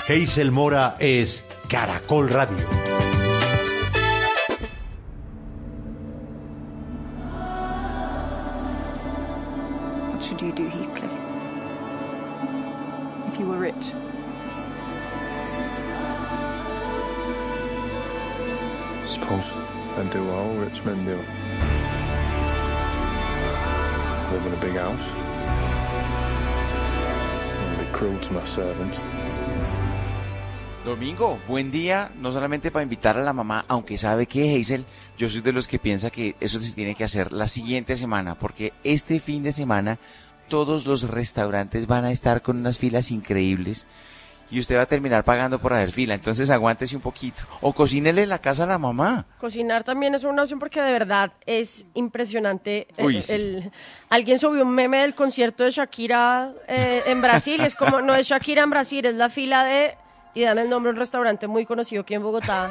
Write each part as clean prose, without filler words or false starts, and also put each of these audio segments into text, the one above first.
Hazel Mora es Caracol Radio. What should you do, Heathcliff, if you were rich? Suppose I'd do what all rich men do. Live in a big house. And be cruel to my servants. Domingo, buen día, no solamente para invitar a la mamá, aunque sabe que Hazel, yo soy de los que piensa que eso se tiene que hacer la siguiente semana, porque este fin de semana todos los restaurantes van a estar con unas filas increíbles y usted va a terminar pagando por hacer fila, entonces aguántese un poquito, o cocínele en la casa a la mamá. Cocinar también es una opción porque de verdad es impresionante. Uy, sí. Alguien subió un meme del concierto de Shakira en Brasil, es como, no es Shakira en Brasil, es la fila de... Y dan el nombre de un restaurante muy conocido aquí en Bogotá,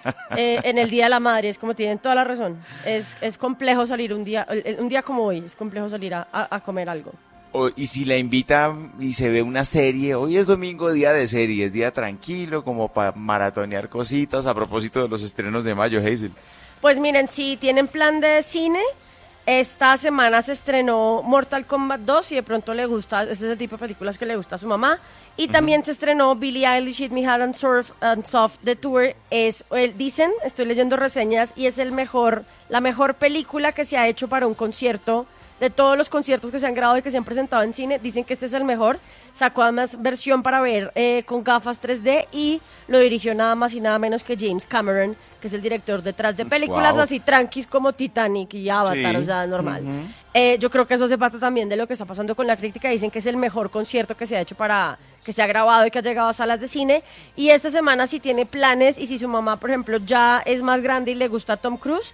en el Día de la Madre. Es como tienen toda la razón. Es complejo salir un día como hoy, es complejo salir a comer algo. Y si la invita y se ve una serie, hoy es domingo, día de series, día tranquilo, como para maratonear cositas a propósito de los estrenos de mayo, Hazel. Pues miren, si tienen plan de cine, esta semana se estrenó Mortal Kombat 2 y de pronto le gusta, es ese tipo de películas que le gusta a su mamá. Y también se estrenó Billie Eilish, Hit Me Hard and Soft, The Tour. Dicen, estoy leyendo reseñas, y es la mejor película que se ha hecho para un concierto. De todos los conciertos que se han grabado y que se han presentado en cine, dicen que este es el mejor. Sacó además versión para ver con gafas 3D y lo dirigió nada más y nada menos que James Cameron, que es el director detrás de películas así tranquis como Titanic y Avatar, o sea, normal. Yo creo que eso se parte también de lo que está pasando con la crítica. Dicen que es el mejor concierto que se ha hecho que se ha grabado y que ha llegado a salas de cine. Y esta semana si tiene planes y si su mamá, por ejemplo, ya es más grande y le gusta Tom Cruise,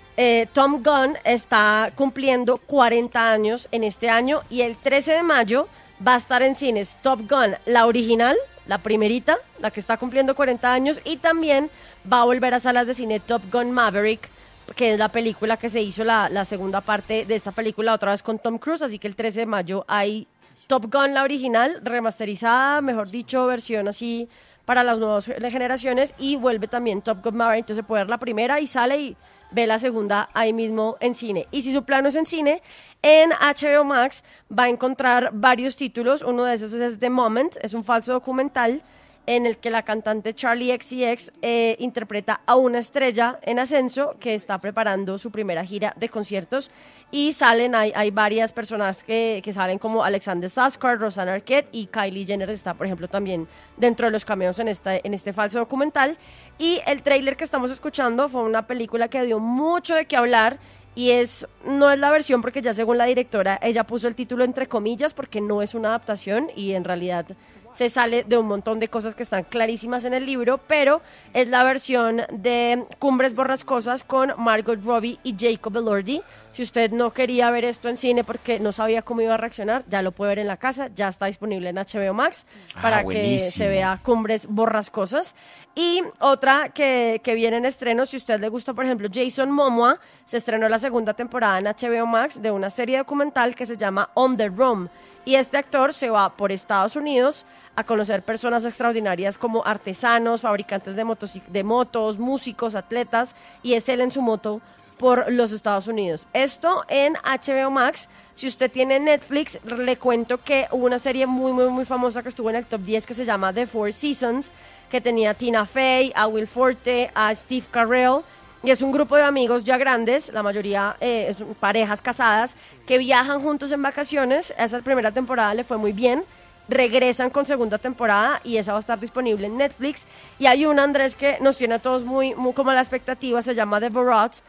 Tom Gunn está cumpliendo 40 años en este año y el 13 de mayo va a estar en cines Top Gun, la original, la primerita, la que está cumpliendo 40 años, y también va a volver a salas de cine Top Gun Maverick, que es la película que se hizo, la segunda parte de esta película, otra vez con Tom Cruise, así que el 13 de mayo hay Top Gun, la original, remasterizada, mejor dicho, versión así para las nuevas generaciones, y vuelve también Top Gun Maverick, entonces se puede ver la primera y sale y ve la segunda ahí mismo en cine. Y si su plano es en cine, en HBO Max va a encontrar varios títulos. Uno de esos es The Moment, es un falso documental en el que la cantante Charli XCX interpreta a una estrella en ascenso que está preparando su primera gira de conciertos, y hay varias personas que salen, como Alexander Skarsgård, Rosanna Arquette, y Kylie Jenner está, por ejemplo, también dentro de los cameos en este falso documental. Y el tráiler que estamos escuchando fue una película que dio mucho de qué hablar, y no es la versión, porque ya según la directora, ella puso el título entre comillas porque no es una adaptación y en realidad se sale de un montón de cosas que están clarísimas en el libro, pero es la versión de Cumbres Borrascosas con Margot Robbie y Jacob Elordi. Si usted no quería ver esto en cine porque no sabía cómo iba a reaccionar, ya lo puede ver en la casa, ya está disponible en HBO Max para que se vea Cumbres Borrascosas. Y otra que viene en estreno, si a usted le gusta, por ejemplo, Jason Momoa, se estrenó la segunda temporada en HBO Max de una serie documental que se llama On the Run. Y este actor se va por Estados Unidos a conocer personas extraordinarias como artesanos, fabricantes de motos, músicos, atletas, y es él en su moto por los Estados Unidos. Esto en HBO Max. Si usted tiene Netflix, le cuento que hubo una serie muy, muy, muy famosa que estuvo en el top 10 que se llama The Four Seasons, que tenía a Tina Fey, a Will Forte, a Steve Carell, y es un grupo de amigos ya grandes, la mayoría son parejas casadas, que viajan juntos en vacaciones. Esa primera temporada le fue muy bien, regresan con segunda temporada y esa va a estar disponible en Netflix. Y hay una, Andrés, que nos tiene a todos muy, muy como a la expectativa, se llama The Borat,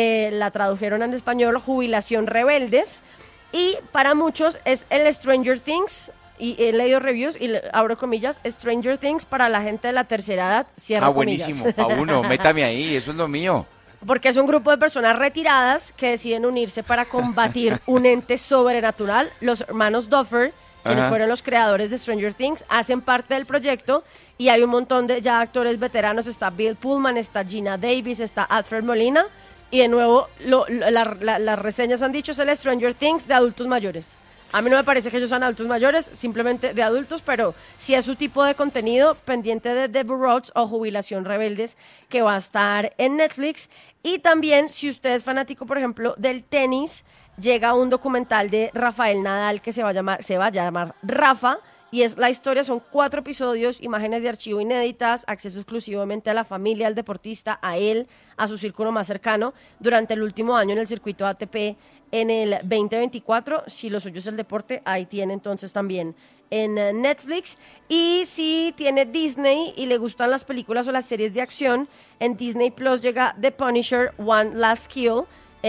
la tradujeron en español Jubilación Rebeldes, y para muchos es el Stranger Things, y he leído reviews y abro comillas, Stranger Things para la gente de la tercera edad, cierro comillas. Buenísimo, pa' uno, métame ahí, eso es lo mío. Porque es un grupo de personas retiradas que deciden unirse para combatir un ente sobrenatural. Los hermanos Duffer, quienes fueron los creadores de Stranger Things, hacen parte del proyecto, y hay un montón de ya actores veteranos. Está Bill Pullman, está Gina Davis, está Alfred Molina, y de nuevo las reseñas han dicho es el Stranger Things de adultos mayores. A mí no me parece que ellos sean adultos mayores, simplemente de adultos, pero si es su tipo de contenido, pendiente de Devil Roads o Jubilación Rebeldes, que va a estar en Netflix. Y también, si usted es fanático, por ejemplo, del tenis, llega un documental de Rafael Nadal que se va a llamar Rafa, y es la historia, son 4 episodios, imágenes de archivo inéditas, acceso exclusivamente a la familia, al deportista, a él, a su círculo más cercano, durante el último año en el circuito ATP en el 2024. Si lo suyo es el deporte, ahí tiene entonces también en Netflix. Y si tiene Disney y le gustan las películas o las series de acción, en Disney Plus llega The Punisher, One Last Kill.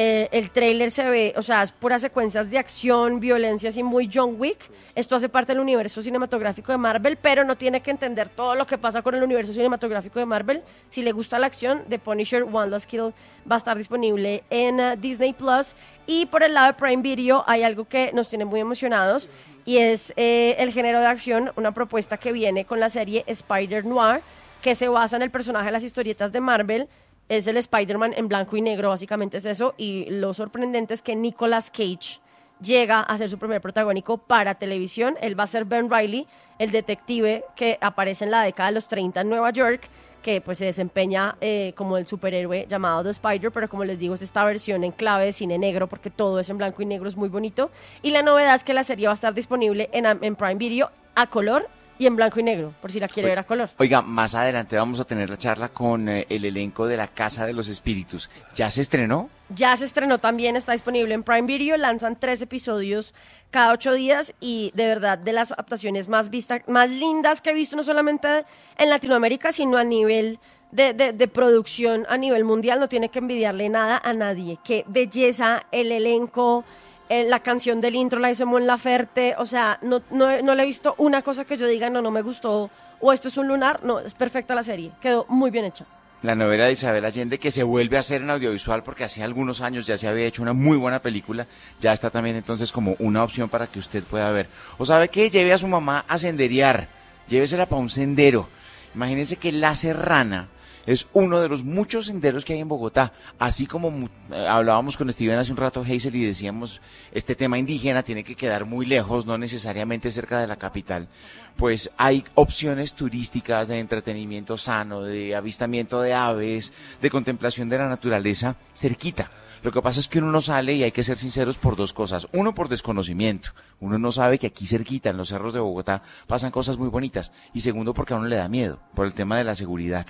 El tráiler se ve, o sea, es puras secuencias de acción, violencia, así muy John Wick. Esto hace parte del universo cinematográfico de Marvel, pero no tiene que entender todo lo que pasa con el universo cinematográfico de Marvel. Si le gusta la acción, The Punisher, One Last Kill va a estar disponible en Disney Plus. Y por el lado de Prime Video hay algo que nos tiene muy emocionados, y es el género de acción, una propuesta que viene con la serie Spider-Noir, que se basa en el personaje de las historietas de Marvel. Es el Spider-Man en blanco y negro, básicamente es eso, y lo sorprendente es que Nicolas Cage llega a ser su primer protagónico para televisión. Él va a ser Ben Reilly, el detective que aparece en la década de los 30 en Nueva York, que pues se desempeña como el superhéroe llamado The Spider, pero como les digo, es esta versión en clave de cine negro, porque todo es en blanco y negro, es muy bonito. Y la novedad es que la serie va a estar disponible en Prime Video a color y en blanco y negro, por si la quiere ver a color. Oiga, más adelante vamos a tener la charla con el elenco de La Casa de los Espíritus. ¿Ya se estrenó? Ya se estrenó también, está disponible en Prime Video, lanzan 3 episodios cada 8 días, y de verdad de las adaptaciones más lindas que he visto, no solamente en Latinoamérica, sino a nivel de producción a nivel mundial. No tiene que envidiarle nada a nadie. Qué belleza, el elenco. La canción del intro la hizo Mon Laferte, o sea, no le he visto una cosa que yo diga, no me gustó, o esto es un lunar. No, es perfecta la serie, quedó muy bien hecha. La novela de Isabel Allende, que se vuelve a hacer en audiovisual, porque hace algunos años ya se había hecho una muy buena película, ya está también entonces como una opción para que usted pueda ver. O sabe qué, lleve a su mamá a senderear, llévesela para un sendero. Imagínense que La Serrana es uno de los muchos senderos que hay en Bogotá. Así como hablábamos con Steven hace un rato, Hazel, y decíamos, este tema indígena tiene que quedar muy lejos, no necesariamente cerca de la capital. Pues hay opciones turísticas de entretenimiento sano, de avistamiento de aves, de contemplación de la naturaleza cerquita. Lo que pasa es que uno no sale, y hay que ser sinceros, por 2 cosas. Uno, por desconocimiento. Uno no sabe que aquí cerquita, en los cerros de Bogotá, pasan cosas muy bonitas. Y segundo, porque a uno le da miedo, por el tema de la seguridad.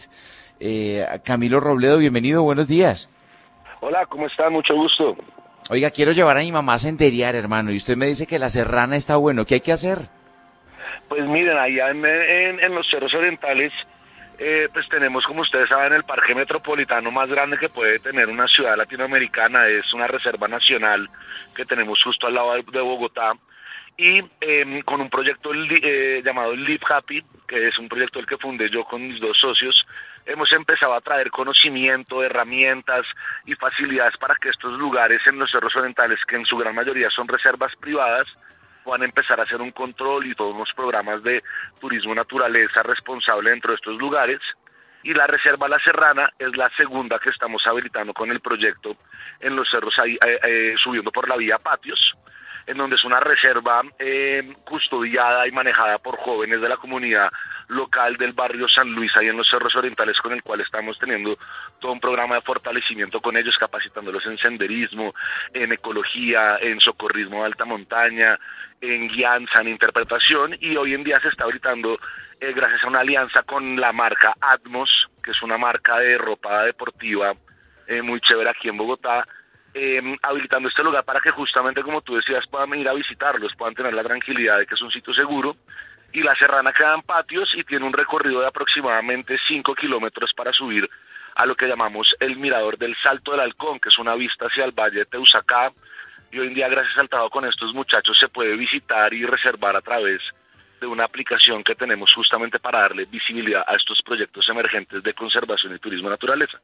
Camilo Robledo, bienvenido, buenos días. Hola, ¿cómo están? Mucho gusto. Oiga, quiero llevar a mi mamá a senderear, hermano, y usted me dice que La Serrana está bueno. ¿Qué hay que hacer? Pues miren, allá en los cerros orientales, pues tenemos, como ustedes saben, el parque metropolitano más grande que puede tener una ciudad latinoamericana. Es una reserva nacional que tenemos justo al lado de Bogotá, y con un proyecto llamado Live Happy, que es un proyecto el que fundé yo con mis 2 socios, hemos empezado a traer conocimiento, herramientas y facilidades para que estos lugares en los cerros orientales, que en su gran mayoría son reservas privadas, puedan empezar a hacer un control y todos los programas de turismo naturaleza responsable dentro de estos lugares. Y la Reserva La Serrana es la segunda que estamos habilitando con el proyecto en los cerros, subiendo por la vía Patios, en donde es una reserva custodiada y manejada por jóvenes de la comunidad local del barrio San Luis, ahí en los cerros orientales, con el cual estamos teniendo todo un programa de fortalecimiento con ellos, capacitándolos en senderismo, en ecología, en socorrismo de alta montaña, en guianza, en interpretación, y hoy en día se está habilitando, gracias a una alianza con la marca Atmos, que es una marca de ropa deportiva muy chévere aquí en Bogotá, habilitando este lugar para que justamente, como tú decías, puedan ir a visitarlos, puedan tener la tranquilidad de que es un sitio seguro. Y La Serrana queda en Patios y tiene un recorrido de aproximadamente 5 kilómetros para subir a lo que llamamos el Mirador del Salto del Halcón, que es una vista hacia el Valle de Teusacá. Y hoy en día, gracias al trabajo con estos muchachos, se puede visitar y reservar a través de una aplicación que tenemos justamente para darle visibilidad a estos proyectos emergentes de conservación y turismo naturaleza.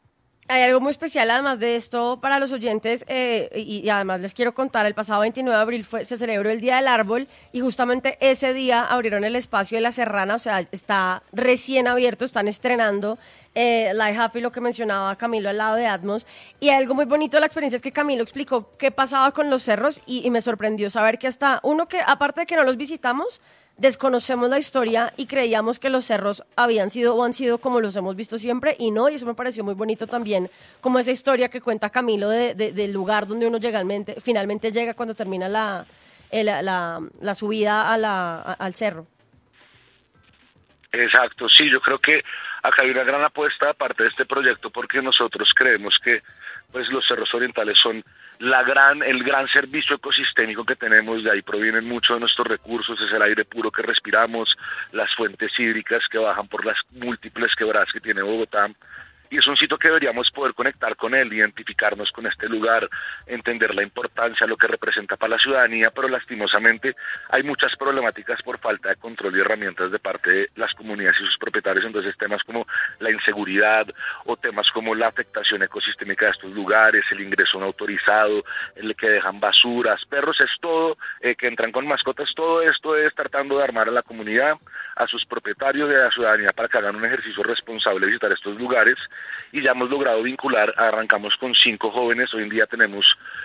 Hay algo muy especial además de esto para los oyentes y además les quiero contar, el pasado 29 de abril se celebró el Día del Árbol y justamente ese día abrieron el espacio de La Serrana, o sea, está recién abierto, están estrenando Light Happy, lo que mencionaba Camilo al lado de Atmos, y algo muy bonito de la experiencia es que Camilo explicó qué pasaba con los cerros y me sorprendió saber que hasta uno que, aparte de que no los visitamos, desconocemos la historia y creíamos que los cerros habían sido o han sido como los hemos visto siempre y no, y eso me pareció muy bonito también, como esa historia que cuenta Camilo del lugar donde uno finalmente llega cuando termina la subida al cerro. Exacto, sí, yo creo que acá hay una gran apuesta aparte de este proyecto porque nosotros creemos que pues los cerros orientales son el gran servicio ecosistémico que tenemos, de ahí provienen muchos de nuestros recursos, es el aire puro que respiramos, las fuentes hídricas que bajan por las múltiples quebradas que tiene Bogotá, y es un sitio que deberíamos poder conectar con él, identificarnos con este lugar, entender la importancia, lo que representa para la ciudadanía, pero lastimosamente hay muchas problemáticas por falta de control y herramientas de parte de las comunidades y sus propietarios, entonces temas como la inseguridad o temas como la afectación ecosistémica de estos lugares, el ingreso no autorizado, el que dejan basuras, perros, es todo, que entran con mascotas, todo esto es tratando de armar a la comunidad, a sus propietarios y a la ciudadanía para que hagan un ejercicio responsable de visitar estos lugares, y ya hemos logrado vincular, arrancamos con 5 jóvenes, hoy en día tenemos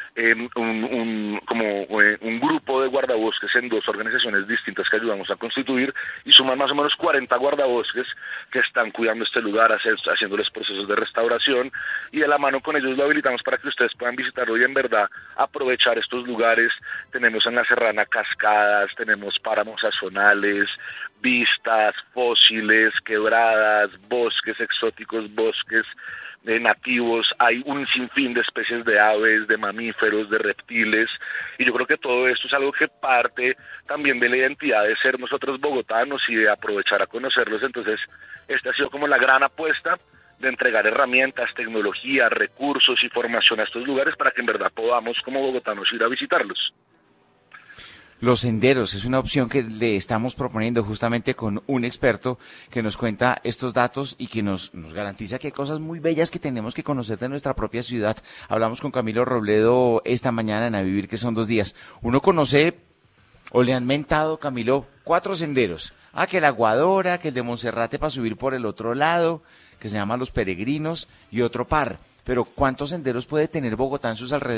un grupo de guardabosques en 2 organizaciones distintas que ayudamos a constituir y suman más o menos 40 guardabosques que están cuidando este lugar, haciéndoles procesos de restauración, y de la mano con ellos lo habilitamos para que ustedes puedan visitarlo y en verdad aprovechar estos lugares. Tenemos en La Serrana cascadas, tenemos páramos sazonales, vistas, fósiles, quebradas, bosques exóticos, bosques nativos, hay un sinfín de especies de aves, de mamíferos, de reptiles, y yo creo que todo esto es algo que parte también de la identidad de ser nosotros bogotanos y de aprovechar a conocerlos. Entonces esta ha sido como la gran apuesta de entregar herramientas, tecnología, recursos y formación a estos lugares para que en verdad podamos como bogotanos ir a visitarlos. Los senderos es una opción que le estamos proponiendo justamente con un experto que nos cuenta estos datos y que nos garantiza que hay cosas muy bellas que tenemos que conocer de nuestra propia ciudad. Hablamos con Camilo Robledo esta mañana en A Vivir, que son 2 días. Uno conoce, o le han mentado, Camilo, 4 senderos. Que el Aguadora, que el de Monserrate para subir por el otro lado, que se llama Los Peregrinos, y otro par. Pero ¿cuántos senderos puede tener Bogotá en sus alrededores?